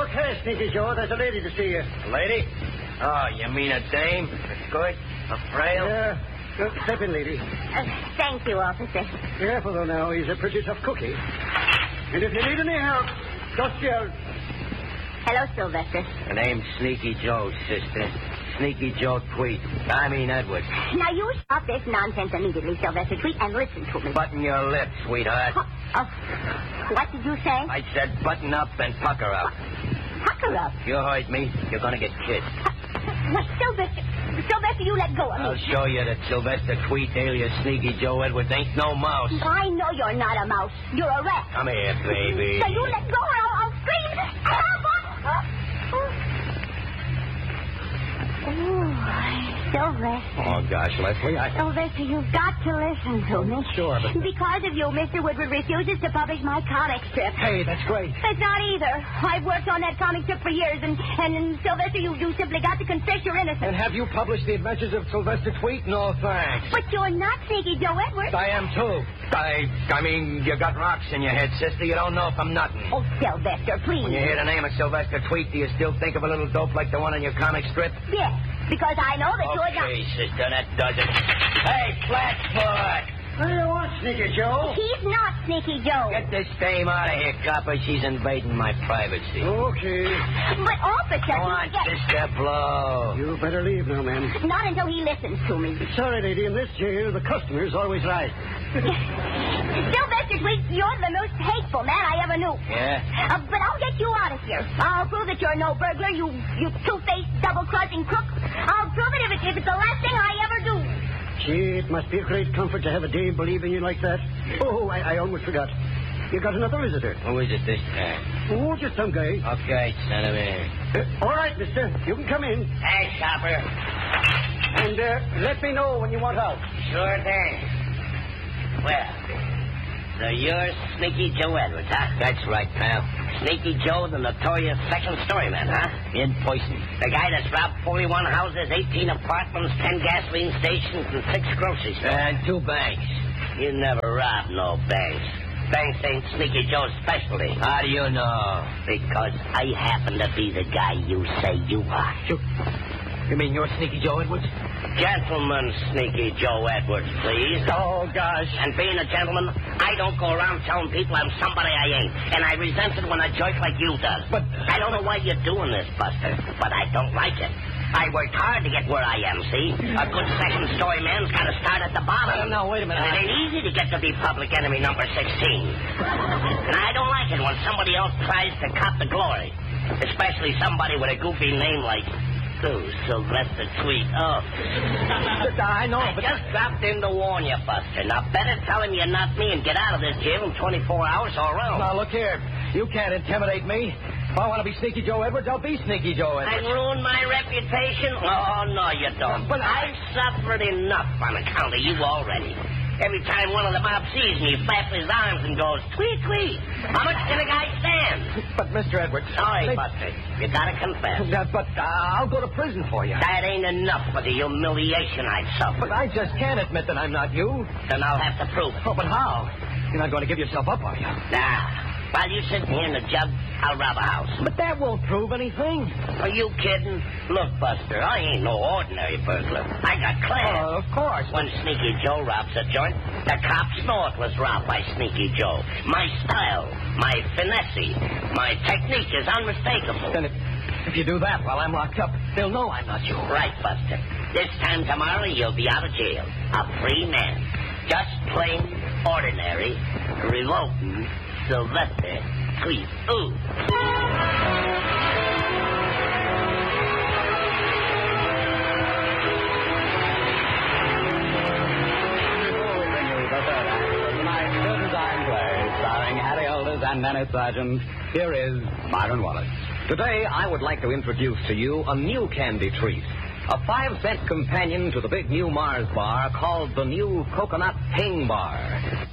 Okay, Sneaky Joe, there's a lady to see you. A lady? Oh, you mean a dame? A good? A frail? Yeah. Step in, lady. Thank you, officer. Careful, though, now. He's a pretty tough cookie. And if you need any help, just yell. Hello, Sylvester. The name's Sneaky Joe, sister. Sneaky Joe Tweet. Edwards. Now, you stop this nonsense immediately, Sylvester Tweet, and listen to me. Button your lips, sweetheart. What did you say? I said button up and pucker up. Pucker up. You heard me. You're going to get kissed. Why, Sylvester, you let go of me. I'll show you that Sylvester Tweet, alias Sneaky Joe Edwards, ain't no mouse. I know you're not a mouse. You're a rat. Come here, baby. So you let go or I'll scream. Sylvester. Oh, gosh, Leslie, Sylvester, you've got to listen to me. Sure, but... Because of you, Mr. Woodward refuses to publish my comic strip. Hey, that's great. It's not either. I've worked on that comic strip for years, and Sylvester, you simply got to confess your innocence. And have you published the adventures of Sylvester Tweet? No, thanks. But you're not Sneaky Joe Edwards. I am, too. I mean, you got rocks in your head, sister. You don't know if I'm nutting. Oh, Sylvester, please. When you hear the name of Sylvester Tweet, do you still think of a little dope like the one in your comic strip? Yes, because I know that you're not... Okay, sister, that does it. Hey, Flatfoot! What do you want, Sneaky Joe? He's not Sneaky Joe. Get this dame out of here, copper. She's invading my privacy. Okay. But, officer... Go on, sister, blow. You better leave now, ma'am. Not until he listens to me. Sorry, lady, in this jail, the customer's always right. Sylvester Tweet, you're the most hateful man I ever knew. Yeah? But I'll get you out of here. I'll prove that you're no burglar, you two-faced, double-crossing crook. I'll prove it if it's the last thing I ever do. Gee, it must be a great comfort to have a dame believe in you like that. Oh, I almost forgot. You got another visitor. Who is it this time? Oh, just some guy. Okay, send him in. All right, mister. You can come in. Thanks, copper. And let me know when you want out. Sure thing. Well, so you're Sneaky Joe Edwards, huh? That's right, pal. Sneaky Joe, the notorious second story man, huh? In person. The guy that's robbed 41 houses, 18 apartments, 10 gasoline stations, and 6 grocery stores. And 2 banks. You never robbed no banks. Banks ain't Sneaky Joe's specialty. How do you know? Because I happen to be the guy you say you are. You mean you're Sneaky Joe Edwards? Gentleman Sneaky Joe Edwards, please. Oh, gosh. And being a gentleman, I don't go around telling people I'm somebody I ain't. And I resent it when a jerk like you does. But... I don't know why you're doing this, Buster, but I don't like it. I worked hard to get where I am, see? A good second story man's got to start at the bottom. No, wait a minute. And it ain't easy to get to be public enemy number 16. And I don't like it when somebody else tries to cop the glory. Especially somebody with a goofy name like... Sylvester Tweet. Oh. I know, but... I just dropped in to warn you, Buster. Now, better tell him you're not me and get out of this jail in 24 hours or else. Now, look here. You can't intimidate me. If I want to be Sneaky Joe Edwards, I'll be Sneaky Joe Edwards. And ruin my reputation? Oh, no, you don't. But I've suffered enough on account of you already. Every time one of the mob sees me, he flaps his arms and goes, tweet, tweet. How much can a guy stand? But, Mr. Edwards... Sorry, Buster. You gotta confess. But I'll go to prison for you. That ain't enough for the humiliation I've suffered. But I just can't admit that I'm not you. Then I'll have to prove it. Oh, but how? You're not going to give yourself up, are you? Nah. While you sit here in the jug, I'll rob a house. But that won't prove anything. Are you kidding? Look, Buster, I ain't no ordinary burglar. I got class. Oh, of course. When Sneaky Joe robs a joint, the cops know it was robbed by Sneaky Joe. My style, my finesse, my technique is unmistakable. Then if you do that while I'm locked up, they'll know I'm not you. Right, Buster. This time tomorrow, you'll be out of jail. A free man. Just plain, ordinary, revolting Sylvester Tweet. Ooh. Starring Harry Alders and Nanny Sargent, here is Myron Wallace. Today, I would like to introduce to you a new candy treat. A 5-cent companion to the big new Mars bar called the new Coconut Ping Bar.